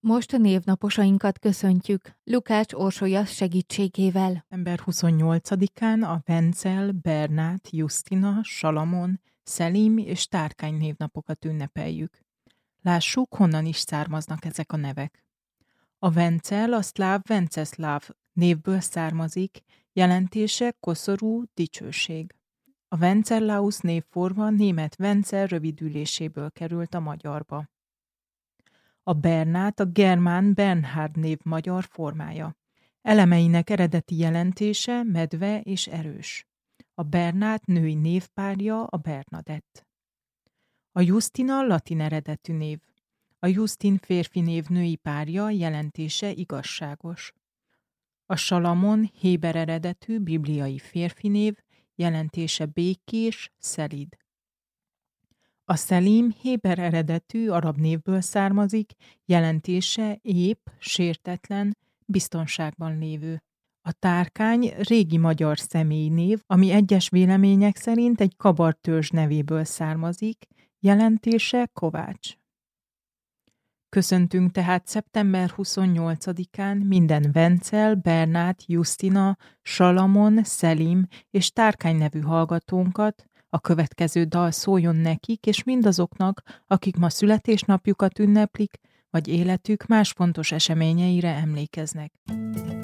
Most a névnaposainkat köszöntjük Lukács Orsolya segítségével. Szeptember 28-án a Vencel, Bernát, Justina, Salamon, Szelim és Tárkány névnapokat ünnepeljük. Lássuk, honnan is származnak ezek a nevek. A Vencel a szláv Venceszláv névből származik, jelentése koszorú, dicsőség. A Wenceslaus névforma német Vencel rövidüléséből került a magyarba. A Bernát a germán Bernhard név magyar formája. Elemeinek eredeti jelentése medve és erős. A Bernát női névpárja a Bernadett. A Justina latin eredetű név. A Justin férfi név női párja jelentése igazságos. A Salamon héber eredetű bibliai férfi név jelentése békés, szelíd. A Szelim héber eredetű arab névből származik, jelentése ép, sértetlen, biztonságban lévő. A Tárkány régi magyar személynév, ami egyes vélemények szerint egy kabartörzs nevéből származik, jelentése Kovács. Köszöntünk tehát szeptember 28-án minden Vencel, Bernát, Justina, Salamon, Szelim és Tárkány nevű hallgatónkat. A következő dal szóljon nekik és mindazoknak, akik ma születésnapjukat ünneplik, vagy életük más fontos eseményeire emlékeznek.